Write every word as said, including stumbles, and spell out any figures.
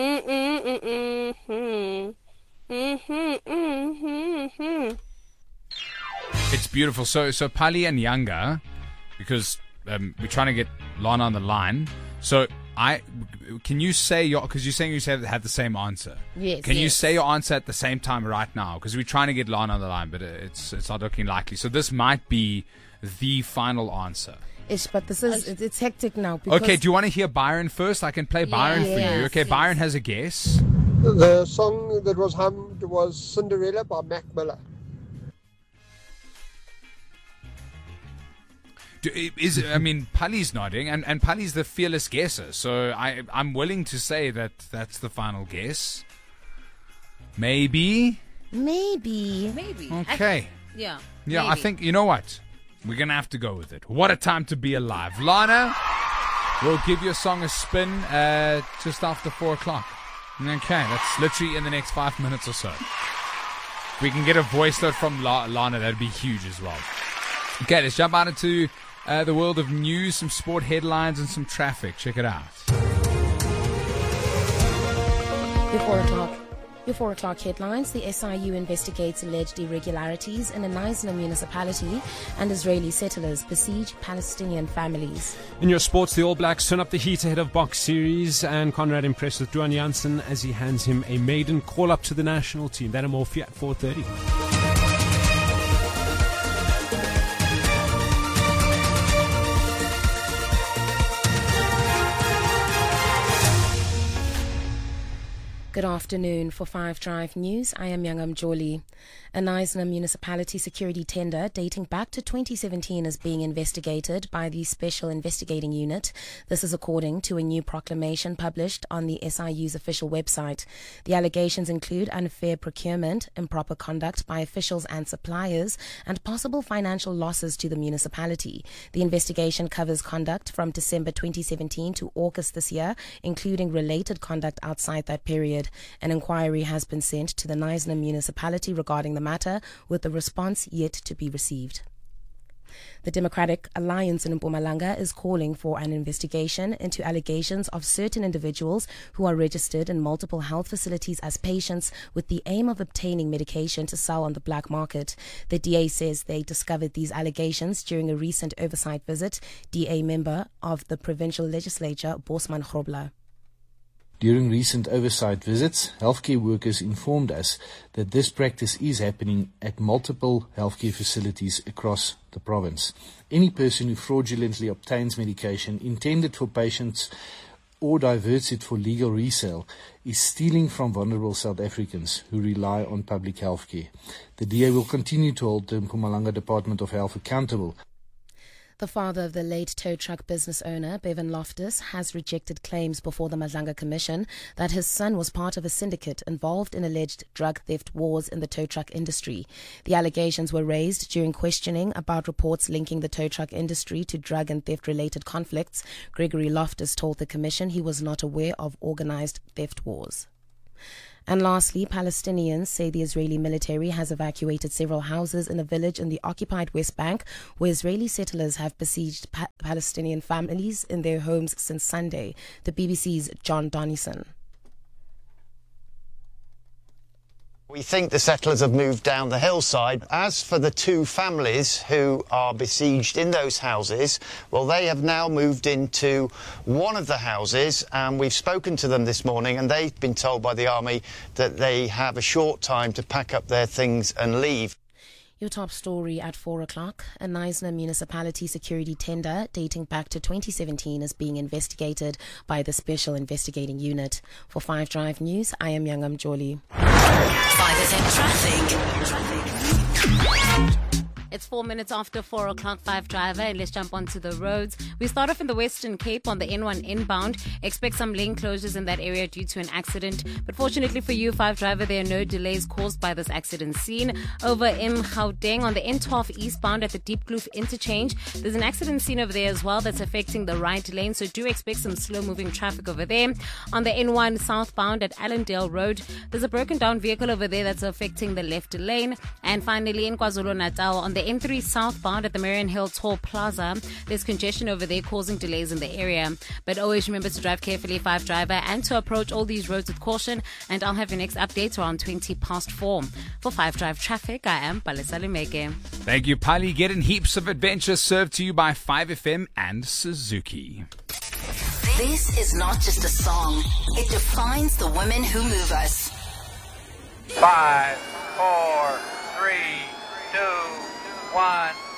It's beautiful. So, so Pali and Yanga, because um, we're trying to get Lana on the line. So, I can you say your because you're saying you said had the same answer. Yes. Can yes. you say your answer at the same time right now? Because we're trying to get Lana on the line, but it's it's not looking likely. So this might be the final answer. Ish, but this is it's, it's hectic now. Okay. Do you want to hear Byron first? I can play Byron yes, for you. Okay. yes. Byron has a guess. The song that was hummed was Cinderella by Mac Miller. Do, is I mean, Pali's nodding, and, and Pali's the fearless guesser, so I, I'm willing to say that that's the final guess. Maybe? Maybe. Maybe. Okay. I, yeah. Yeah, maybe. I think, you know what? We're going to have to go with it. What a time to be alive. Lana, we'll give your song a spin uh, just after four o'clock. Okay, that's literally in the next five minutes or so. If we can get a voice note from La- Lana, that'd be huge as well. Okay, let's jump out into uh, the world of news, some sport headlines, and some traffic. Check it out. Your four o'clock. Your four o'clock headlines. The S I U investigates alleged irregularities in a Knysna municipality, and Israeli settlers besiege Palestinian families. In your sports, the All Blacks turn up the heat ahead of Box Series, and Conrad impressed with Duan Janssen as he hands him a maiden call-up to the national team. That and more at four thirty. Good afternoon. For Five Drive News, I am Youngam Joli. A Knysna municipality security tender dating back to twenty seventeen is being investigated by the Special Investigating Unit. This is according to a new proclamation published on the S I U's official website. The allegations include unfair procurement, improper conduct by officials and suppliers, and possible financial losses to the municipality. The investigation covers conduct from December twenty seventeen to August this year, including related conduct outside that period. An inquiry has been sent to the Knysna municipality regarding the matter, with the response yet to be received. The Democratic Alliance in Mpumalanga is calling for an investigation into allegations of certain individuals who are registered in multiple health facilities as patients with the aim of obtaining medication to sell on the black market. The D A says they discovered these allegations during a recent oversight visit. D A member of the provincial legislature, Bosman Grobler. During recent oversight visits, healthcare workers informed us that this practice is happening at multiple healthcare facilities across the province. Any person who fraudulently obtains medication intended for patients or diverts it for legal resale is stealing from vulnerable South Africans who rely on public healthcare. The D A will continue to hold the Mpumalanga Department of Health accountable. The father of the late tow truck business owner, Bevan Loftus, has rejected claims before the Madlanga Commission that his son was part of a syndicate involved in alleged drug theft wars in the tow truck industry. The allegations were raised during questioning about reports linking the tow truck industry to drug and theft-related conflicts. Gregory Loftus told the Commission he was not aware of organized theft wars. And lastly, Palestinians say the Israeli military has evacuated several houses in a village in the occupied West Bank, where Israeli settlers have besieged pa- Palestinian families in their homes since Sunday. The B B C's John Donison. We think the settlers have moved down the hillside. As for the two families who are besieged in those houses, well, they have now moved into one of the houses, and we've spoken to them this morning, and they've been told by the army that they have a short time to pack up their things and leave. Your top story at four o'clock. A Knysna municipality security tender dating back to twenty seventeen is being investigated by the Special Investigating Unit. For Five Drive News, I am Youngam Joli. five F M traffic. Traffic. It's four minutes after four o'clock, Five Driver, and let's jump onto the roads. We start off in the Western Cape on the N one inbound. Expect some lane closures in that area due to an accident. But fortunately for you, Five Driver, there are no delays caused by this accident scene. Over in Gauteng on the N twelve eastbound at the Diepkloof interchange, there's an accident scene over there as well that's affecting the right lane. So do expect some slow-moving traffic over there. On the N one southbound at Allendale Road, there's a broken down vehicle over there that's affecting the left lane. And finally, in KwaZulu-Natal on the the N three southbound at the Marion Hill Toll Plaza. There's congestion over there causing delays in the area. But always remember to drive carefully, Five Driver, and to approach all these roads with caution. And I'll have your next update around twenty past four. For Five Drive Traffic, I am Palesa Limeke. Thank you, Pali. Getting heaps of adventure served to you by five F M and Suzuki. This is not just a song. It defines the women who move us. Five, four, three, two, one.